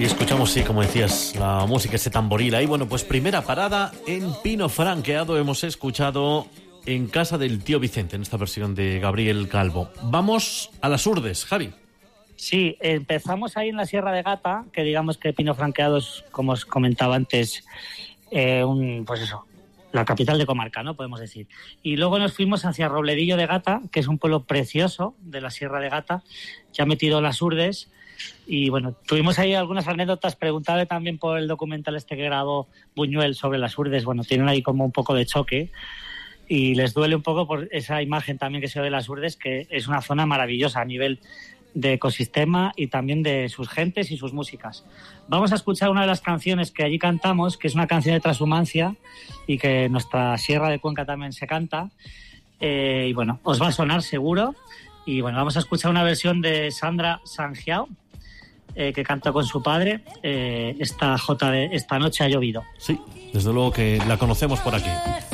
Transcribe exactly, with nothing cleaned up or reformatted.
Y escuchamos, sí, como decías, la música, ese tamboril ahí. Bueno, pues primera parada en Pino Franqueado hemos escuchado en casa del tío Vicente, en esta versión de Gabriel Calvo. Vamos a las Urdes, Javi. Sí, empezamos ahí en la Sierra de Gata, que digamos que Pino Franqueado es, como os comentaba antes, eh, un, pues eso, la capital de comarca, ¿no? Podemos decir. Y luego nos fuimos hacia Robledillo de Gata, que es un pueblo precioso de la Sierra de Gata, ya metido en las Urdes. Y bueno, tuvimos ahí algunas anécdotas, preguntarle también por el documental este que grabó Buñuel sobre las Urdes. Bueno, tienen ahí como un poco de choque y les duele un poco por esa imagen también que se ve de las Urdes, que es una zona maravillosa a nivel de ecosistema y también de sus gentes y sus músicas. Vamos a escuchar una de las canciones que allí cantamos, que es una canción de transhumancia y que en nuestra Sierra de Cuenca también se canta. Eh, y bueno, os va a sonar seguro. Y bueno, vamos a escuchar una versión de Sandra Sangiao, eh, que canta con su padre, eh, esta jota de Esta noche ha llovido. Sí, desde luego que la conocemos por aquí.